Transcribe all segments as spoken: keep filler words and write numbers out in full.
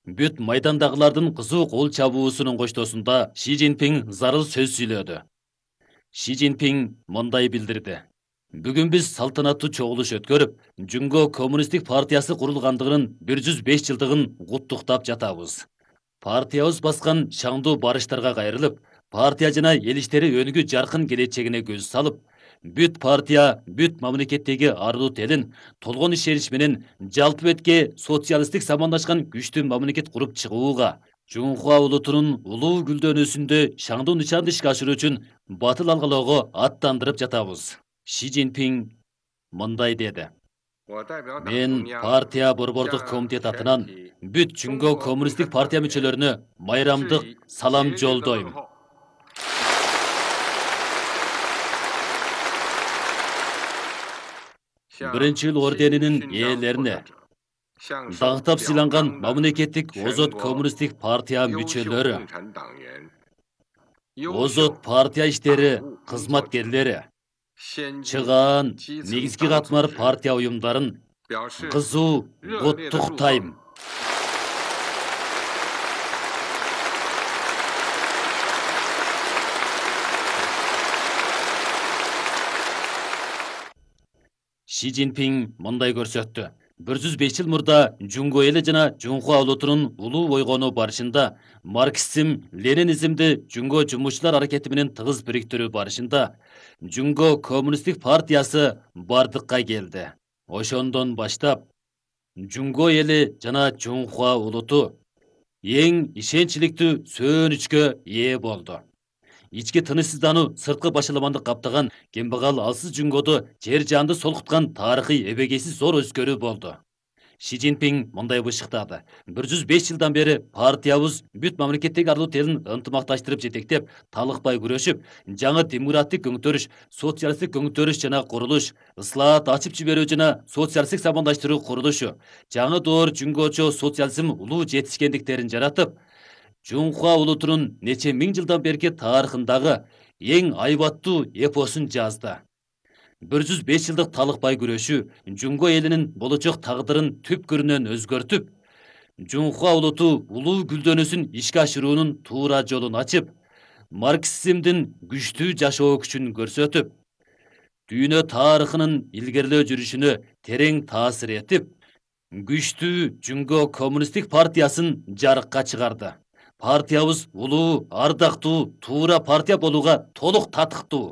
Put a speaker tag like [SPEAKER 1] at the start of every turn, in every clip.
[SPEAKER 1] бүт майдандагылардын кызуу кол чабуусунун коштосунда Ши Цзиньпин зарыл сөз сүйлөдү. Ши Цзиньпин мындай билдирди. Бүгүн биз салтанаттуу чогулуш өткөрүп, Жүнгө Коммунисттик партиясы курулгандыгынын бир жүз беш жылдыгын куттуктап жатабыз. Партиябыз баскан шаңдуу барыштарга кайрылып, партия жана эл иштери өнүгүү жаркын келечегине көз салып, бүт партия, бүт мамлекеттеги ардут элин толгон ишенич менен жалпы бетке социалисттик самандашкан күчтүү мамлекет куруп чыгууга, Жунхуа улутунун улуу гүлдөнүүсүндө шаңдуу нышанды ишке ашыруу үчүн батыл алгалоого аттандырып жатабыз. Ши Цзиньпин мындай деди. Мен партия борбордук комитет атынан бүт Жүнгө Коммунисттик партия мүчөлөрүнө майрамдык салам жолдойм. Биринчи ыл орденинин ээлерине, даңктап сыйланган мамлекеттик озот коммунисттик партия мүчөлөрү, озот партия иштери кызматкерлери, чыгаан негизги катмар партия уюмдарын кызуу куттуктайм. Ши Цзиньпин мындай көрсөттү. бир жүз беш жыл мурда Жүнгө эли жана Жунхуа улутунун улуу бойгонуу барышында марксизм, ленинизмди Жүнгө жумушчулар аракети менен тыгыз бириктирүү барышында Жүнгө Коммунисттик партиясы бардыкка келди. Ошондон баштап Жүнгө эли жана Жунхуа улуту эң ишенчиликтүү сөөнүчкө ээ болду. Ички тынычсыздануу, сырткы башаламандык каптаган кембагал алсыз Жүнгөдө жер жанды солкуткан тарыхый эбегейсиз зор өзгөрүү болду. Ши Цзиньпин мындай бышыктады. бир жүз беш жылдан бери партиябыз бүт мамлекеттеги ардут элин ынтымакташтырып жетектеп, талыкпай күрөшүп, жаңы демократик көңтөрүш, социалисттик көңтөрүш жана курулуш, ыслаат ачып жиберүү жана социалисттик самандаштыруу курулушу, жаңы доор жүнгөчө социализм улуу жетишкендиктерин жаратып, Жунхуа улутунун нече миң жылдан берки тарыхындагы эң айбаттуу эпосун жазды. бир жүз беш жылдык талыкпай күрөшүү Жүнгө элинин болочок тагдырын түпкүрүнөн өзгөртүп, Жунхуа улуту улуу гүлдөнүүсүн ишке ашыруунун туура жолун ачып, марксизмдин күчтүү жашоо күчүн көрсөтүп, дүйнө тарыхынын илгерилөө жүрүшүнө терең таасир этип, күчтүү Жүнгө Коммунисттик партиясын жарыкка чыгарды. Партиябыз улуу, ардактуу, туура партия болууга толук татыктуу.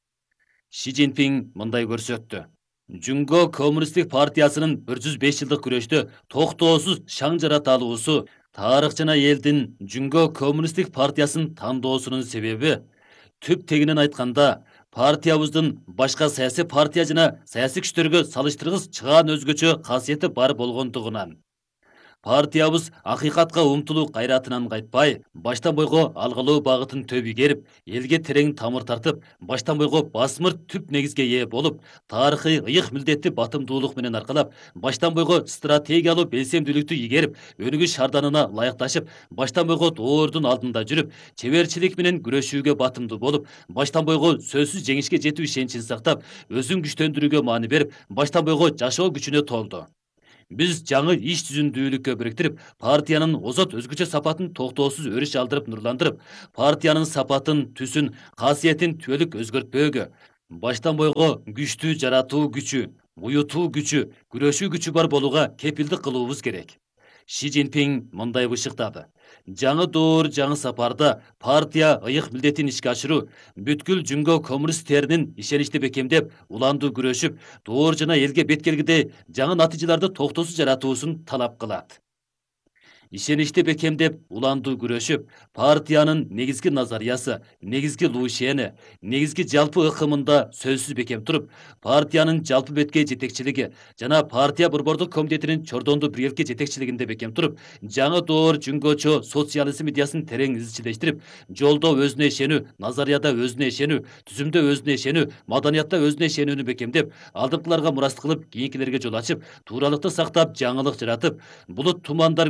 [SPEAKER 1] Ши Цзиньпин мындай көрсөттү. Жүнгө Коммунисттик партиясынын бир жүз беш жылдык күрөштө токтоосуз шаң жарата алуусу, тарых жана элдин Жүнгө Коммунисттик партиясын тандоосунун себеби, түп тегинен айтканда, партиябыздын башка саясий партия жана саясий күчтөргө салыштыргыс чыгаан өзгөчө касиети бар болгондугунан. Партиябыз акыйкатка умтулуу кайратынан кайтпай, баштан бойго алгалоо багытын төп игерип, элге терең тамыр тартып, баштан бойго басмырт түп негизге ээ болуп, тарыхый ыйык милдетти батымдуулук менен аркалап, баштан бойго стратегиялуу белсемдүүлүктү игерип, өнүгүү шарданына ылайыкташып, баштан бойго доордун алдында жүрүп, чеберчилик менен күрөшүүгө батымдуу болуп, баштан бойго сөзсүз жеңишке жетүү ишеничин сактап, өзүн күчтөндүрүүгө маани берип, баштан бойго жашоо күчүнө толду. Биз жаңы иш түзүндүүлүккө бириктирип, партиянын озот өзгөчө сапатын токтоосуз өрүш алдырып нурландырып, партиянын сапатын, түсүн, касиетин түбөлүк өзгөртпөөгө, баштан бойго күчтүү жаратуу күчү, уютуу күчү, күрөшүү күчү бар болууга кепилдик кылуубуз керек. Ши Цзиньпин мындай бышыктады. Жаңы доор, жаңы сапарда партия ыйык милдетин ишке ашыруу, бүткүл Жүнгө коммунисттеринин ишеничти бекемдеп, уландуу күрөшүп, доор жана элге бет келгидей жаңы натыйжаларды токтоосуз жаратуусун талап кылат. Ишеничти бекемдеп, уландуу күрөшүп, партиянын негизги назариясы, негизги лушени, негизги жалпы ыкымында сөзсүз бекем туруп, партиянын жалпы бетке жетекчилиги жана партия борбордук комитетинин чордондуу биргеликке жетекчилигинде бекем туруп, жаңы доор жүнгөчө социализм идеясын терең изчилештирип, жолдо өзүнө ишенүү, назарияда өзүнө ишенүү, түзүмдө өзүнө ишенүү, маданиятта өзүнө ишенүүнү бекемдеп, алдыңкыларга мурас кылып, кийинкилерге жол ачып, тууралыкты сактап, жаңылык жаратып, булут тумандар көздү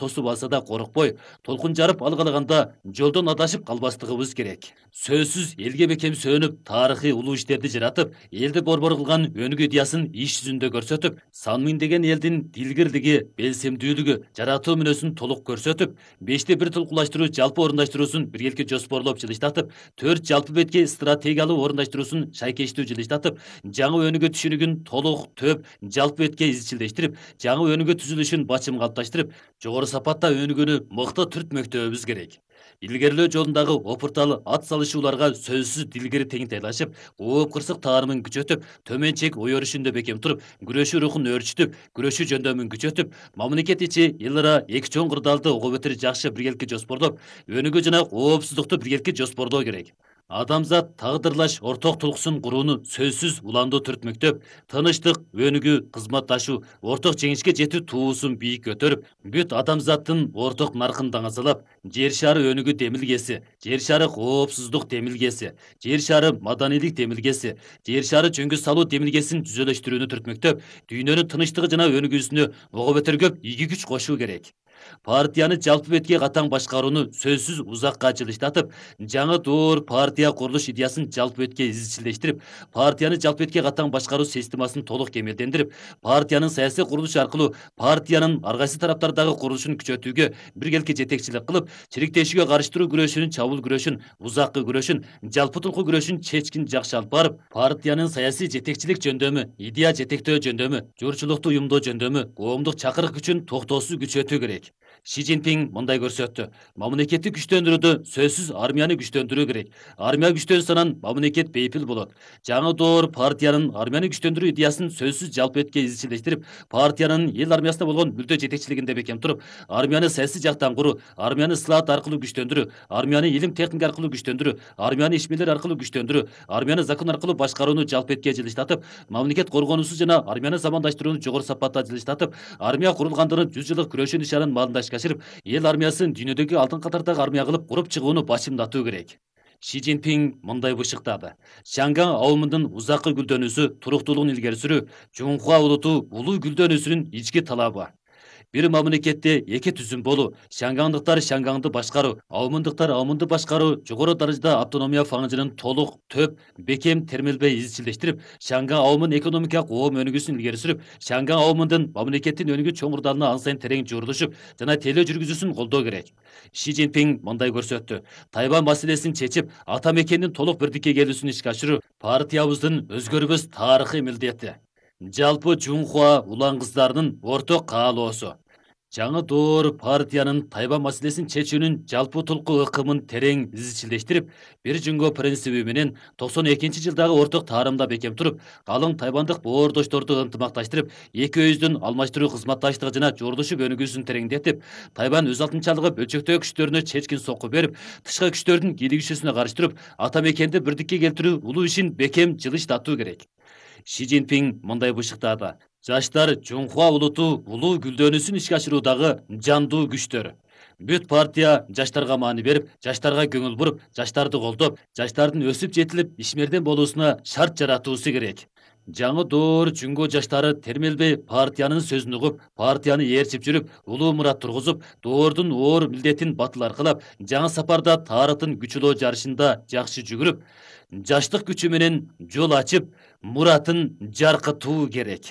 [SPEAKER 1] тосуп алса да коркпой, толкун жарып алгалаганда жолдон адашып калбастыгыбыз керек. Сөзсүз элге бекем сөнүп, тарыхый улуу иштерди жаратып, элди борбор кылган өнүгүү идеясын иш жүзүндө көрсөтүп, сан миңдеген элдин дилгирлиги, белсемдүүлүгү, жаратуу мүнөзүн толук көрсөтүп, бешти бир тулкулаштыруу жалпы орундаштыруусун биргелки жоспорлоп жылыштатып, төрт жалпы бетке стратегиялуу орундаштыруусун шайкештүү жылыштатып, жаңы өнүгүү түшүнүгүн толук төп жалпы бетке изчилдештирип, жаңы өнүгүү түзүлүшүн бачым калыпташтырып, жогору сапатта өнүгүүнү мыкты түртмөктөбүз керек. Илгерилөө жолундагы опурталы ат салышууларга сөзсүз дилгири теңтайлашып, ооп кырсык таарымын күчөтүп, төмөнчек ой өрүшүндө бекем туруп, күрөшүү рухун өөрчүтүп, күрөшүү жөндөмүн күчөтүп, мамлекет ичи эл ара эки чоң кырдаалды ого бетер жакшы биргеликти жоспорлоп, өнүгүү жана оопсуздукту биргеликти жоспорлоо керек. Адамзат тагдырлаш орток тулкусын курууну сөзсүз уландуу түртмөктөп, тынычтык, өнүгүү, кызматташуу, орток жеңишке жетүү туусун бийик көтөрүп, бүт адамзаттын орток наркын даңазалап, жер шары өнүгүү демилгеси, жер шары коопсуздук демилгеси, жер шары маданилик демилгеси, жер шары жөнгө салуу демилгесин түзөлөштүрүүнү түртмөктөп, дүйнөнүн тынычтыгы жана өнүгүүсүнө ого бетер көп ийги күч кошуу керек. Партияны жалпы бетке катаң башкарууну сөзсүз узакка жылыштатып, жаңы доор партия курулуш идеясын жалпы бетке изчилдештирип, партияны жалпы бетке катаң башкаруу системасын толук кемелдендирип, партиянын саясий курулушу аркылуу партиянын ар кайсы тараптардагы курулушун күчөтүүгө биргеликти жетекчилик кылып, чириктешүүгө карыштыруу күрөшүнүн, чабуул күрөшүн, узаккы күрөшүн, жалпы тулку күрөшүн чечкин жакшы алып барып, партиянын саясий жетекчилик жөндөмү, идея жетектөө жөндөмү, журчулукту уюмдоо жөндөмү, коомдук чакырык күчүн токтоосуз күчөтүү керек. Ши Цзиньпин мындай көрсөттү. Мамлекетти күчтөндүрүүдө сөзсүз армияны күчтөндүрүү керек. Армия күчтөнсөнөн мамлекет бейпил болот. Жаңы доор партиянын армияны күчтөндүрүү идеясын сөзсүз жалпы бетке изчилдештирип, партиянын эл армиясында болгон мүлдө жетекчилигинде бекем туруп, армияны саясий жактан куруу, армияны сылаат аркылуу күчтөндүрүү, армияны илим техника аркылуу күчтөндүрүү, армияны ишмерлер аркылуу күчтөндүрүү, армияны закон аркылуу башкарууну жалпы бетке жылыштатып, мамлекет коргонуусу жана армияны замандаштырууну жогору сапатта жылыштатып, армия курулгандыгын жүз жылдык күрөшүү нишанын маалындашка ашырып, эл армиясын дүйнөдөгү алтын катардагы армия кылып куруп чыгууну бачымдатуу керек. Ши Цзиньпин мындай бышыктады. Шанган аумунун узаккы гүлдөнүүсү, туруктуулугун илгери сүрүү, Жунхуа улуту улуу гүлдөнүүсүнүн ички талабы. Бир мамлекетте эки түзүм болуу, шангандыктар шангаңды башкаруу, аумундуктар аумунду башкаруу жогору даражада автономия фаңжынын толук, төп, бекем термелбей изчилдештирип, шанган аумун экономикалык оом өнүгүүсүн илгери сүрүп, шанган аумундун мамлекеттин өнүгүү чоң курдалына ан сайын терең журулушуп жана тейлөө жүргүзүүсүн колдоо керек. Ши Цзиньпин мындай көрсөттү. Тайвань маселесин чечип, ата мекендин толук бирдикке келүүсүн ишке ашыруу партиябыздын өзгөрбөс тарыхый милдети. Жалпы Жунхуа улан кыздарынын орток каалоосу. Жаңы доор партиянын Тайвань маселесин чечүүнүн жалпы тулку ыкымын терең изчилдештирип, бир жөнгө принциби менен токсон экинчи жылдагы орток таарымда бекем туруп, калың тайвандык боордошторду ынтымакташтырып, эки өздүн алмаштыруу кызматташтыгы жана журулушуп өнүгүүсүн тереңдетип, Тайвань өз алтынчалыгы бөлчөктөө күчтөрүнө чечкин сокку берип, тышкы күчтөрдүн кийлигишүүсүнө каршы туруп, ата мекенди бирдикке келтирүү улуу ишин бекем жылыштатуу керек. Ши Цзиньпин мындай бышыктады. Жаштар Жунхуа улуту улуу гүлдөнүүсүн ишке ашыруудагы жандуу күчтөр. Бүт партия жаштарга маани берип, жаштарга көңүл буруп, жаштарды колдоп, жаштардын өсүп жетилип, ишмерден болуусуна шарт жаратуусу керек. Жаңы доор Жунго жаштары термелбей партиянын сөзүн угуп, партияны ээрчип жүрүп, улуу мурат тургузуп, доордун оор милдетин батыл аркылап, жаңы сапарда тарыхтын күчөлөө жарышында жакшы жүгүрүп, жаштык күчү менен жол ачып, муратын жаркытуу керек.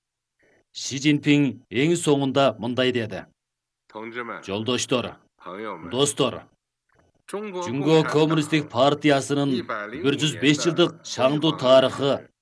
[SPEAKER 1] Ши Цзиньпин эң соңунда мындай деди. Жолдоштор, достор, Жунго коммунисттик партиясынын бир жүз беш жылдык шаңдуу тарыхы